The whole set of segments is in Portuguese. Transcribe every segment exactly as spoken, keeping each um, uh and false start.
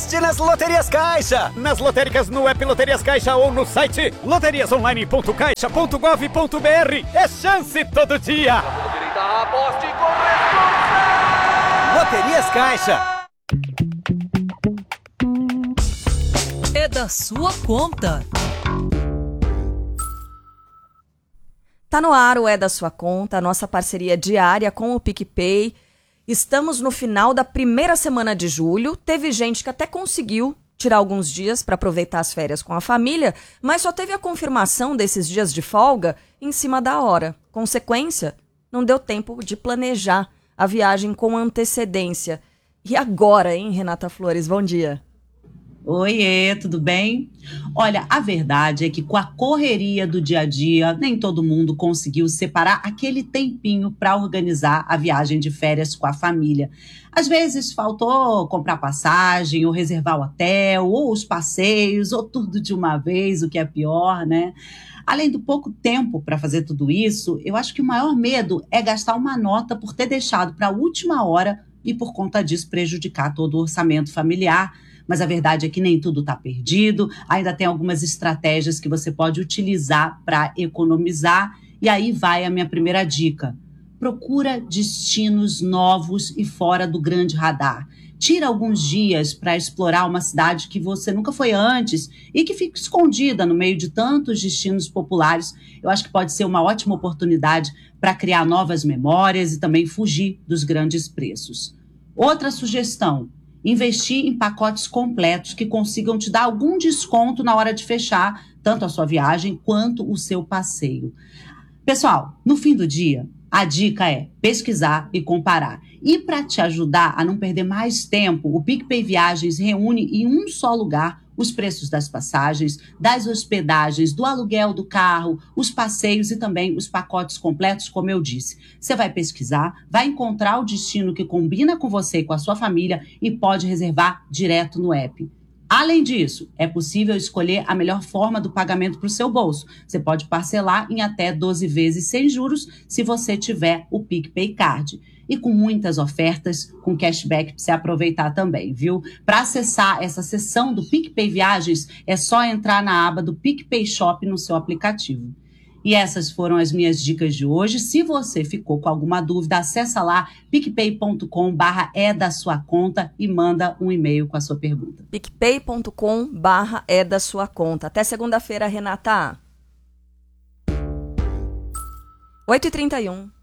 Aposte nas Loterias Caixa! Nas lotéricas no app Loterias Caixa ou no site loterias online ponto caixa ponto gov ponto br. É chance todo dia! Aposte com responsa! Loterias Caixa! É da sua conta. Tá no ar o É da Sua Conta, a nossa parceria diária com o PicPay. Estamos no final da primeira semana de julho. Teve gente que até conseguiu tirar alguns dias para aproveitar as férias com a família, mas só teve a confirmação desses dias de folga em cima da hora. Consequência, não deu tempo de planejar a viagem com antecedência. E agora, hein, Renata Flores? Bom dia. Oiê, tudo bem? Olha, a verdade é que com a correria do dia a dia, nem todo mundo conseguiu separar aquele tempinho para organizar a viagem de férias com a família. Às vezes faltou comprar passagem, ou reservar o hotel, ou os passeios, ou tudo de uma vez, o que é pior, né? Além do pouco tempo para fazer tudo isso, eu acho que o maior medo é gastar uma nota por ter deixado para a última hora e por conta disso prejudicar todo o orçamento familiar. Mas a verdade é que nem tudo está perdido, ainda tem algumas estratégias que você pode utilizar para economizar. E aí vai a minha primeira dica. Procura destinos novos e fora do grande radar. Tira alguns dias para explorar uma cidade que você nunca foi antes e que fica escondida no meio de tantos destinos populares. Eu acho que pode ser uma ótima oportunidade para criar novas memórias e também fugir dos grandes preços. Outra sugestão. Investir em pacotes completos que consigam te dar algum desconto na hora de fechar tanto a sua viagem quanto o seu passeio. Pessoal, no fim do dia, a dica é pesquisar e comparar. E para te ajudar a não perder mais tempo, o PicPay Viagens reúne em um só lugar os preços das passagens, das hospedagens, do aluguel do carro, os passeios e também os pacotes completos, como eu disse. Você vai pesquisar, vai encontrar o destino que combina com você e com a sua família e pode reservar direto no app. Além disso, é possível escolher a melhor forma do pagamento para o seu bolso. Você pode parcelar em até doze vezes sem juros se você tiver o PicPay Card. E com muitas ofertas, com cashback para você aproveitar também, viu? Para acessar essa seção do PicPay Viagens, é só entrar na aba do PicPay Shop no seu aplicativo. E essas foram as minhas dicas de hoje. Se você ficou com alguma dúvida, acessa lá picpay ponto com barra é da sua conta e manda um e-mail com a sua pergunta. picpay ponto com barra é da sua conta. Até segunda-feira, Renata. oito e trinta e um.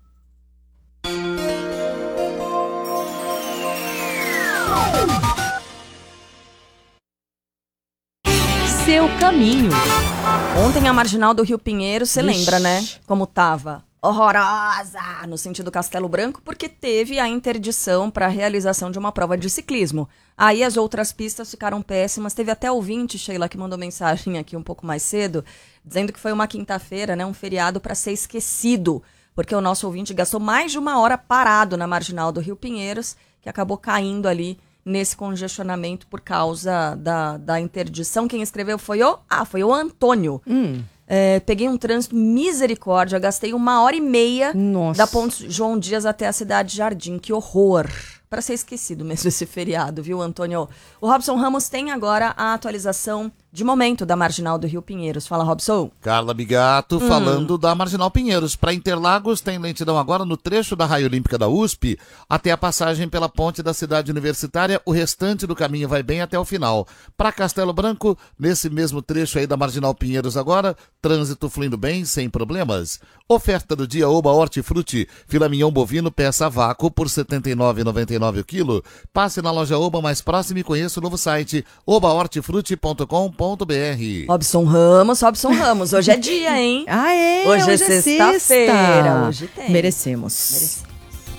Seu caminho. Ontem a marginal do Rio Pinheiro, você lembra, né? Como tava horrorosa no sentido Castelo Branco, porque teve a interdição para a realização de uma prova de ciclismo. Aí as outras pistas ficaram péssimas. Teve até ouvinte, Sheila, que mandou mensagem aqui um pouco mais cedo, dizendo que foi uma quinta-feira, né? Um feriado para ser esquecido, porque o nosso ouvinte gastou mais de uma hora parado na marginal do Rio Pinheiros, que acabou caindo ali nesse congestionamento por causa da, da interdição. Quem escreveu foi o... Ah, foi o Antônio. Hum. É, peguei um trânsito misericórdia, gastei uma hora e meia Nossa. da Ponte João Dias até a Cidade Jardim. Que horror! Para ser esquecido mesmo esse feriado, viu, Antônio? O Robson Ramos tem agora a atualização de momento da Marginal do Rio Pinheiros. Fala, Robson. Carla Bigato Hum. falando da Marginal Pinheiros. Para Interlagos tem lentidão agora no trecho da Raia Olímpica da U S P até a passagem pela ponte da Cidade Universitária. O restante do caminho vai bem até o final. Para Castelo Branco, nesse mesmo trecho aí da Marginal Pinheiros agora, trânsito fluindo bem, sem problemas. Oferta do dia Oba Hortifruti, filé mignon bovino peça a vácuo por setenta e nove reais e noventa e nove centavos o quilo. Passe na loja Oba mais próxima e conheça o novo site oba hortifruti ponto com ponto br. Robson Ramos, Robson Ramos, hoje é dia, hein? Ah, é? Hoje, Hoje é é sexta-feira. sexta. Hoje tem. Merecemos. Merecemos.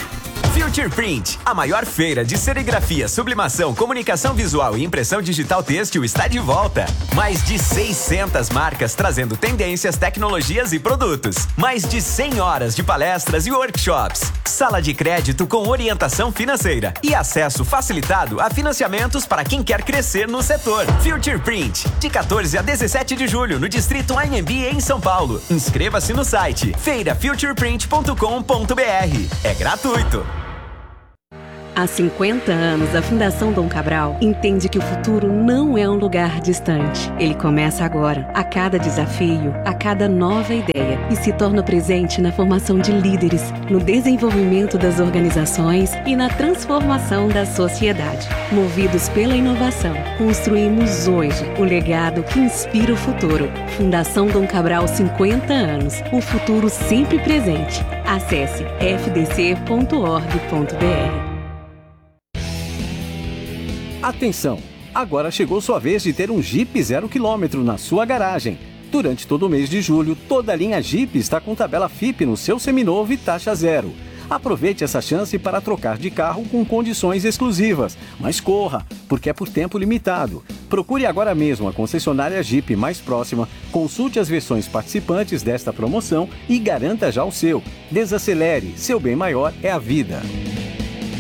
Future Print, a maior feira de serigrafia, sublimação, comunicação visual e impressão digital têxtil está de volta. Mais de seiscentas marcas trazendo tendências, tecnologias e produtos. Mais de cem horas de palestras e workshops. Sala de crédito com orientação financeira e acesso facilitado a financiamentos para quem quer crescer no setor. Future Print, de quatorze a dezessete de julho no Distrito Anhembi em São Paulo. Inscreva-se no site feira future print ponto com ponto br. É gratuito. Há cinquenta anos, a Fundação Dom Cabral entende que o futuro não é um lugar distante. Ele começa agora, a cada desafio, a cada nova ideia, e se torna presente na formação de líderes, no desenvolvimento das organizações e na transformação da sociedade. Movidos pela inovação, construímos hoje o legado que inspira o futuro. Fundação Dom Cabral, cinquenta anos. O futuro sempre presente. Acesse f d c ponto org ponto b r. Atenção! Agora chegou sua vez de ter um Jeep zero quilômetro na sua garagem. Durante todo o mês de julho, toda a linha Jeep está com tabela F I P no seu seminovo e taxa zero. Aproveite essa chance para trocar de carro com condições exclusivas. Mas corra, porque é por tempo limitado. Procure agora mesmo a concessionária Jeep mais próxima, consulte as versões participantes desta promoção e garanta já o seu. Desacelere, seu bem maior é a vida.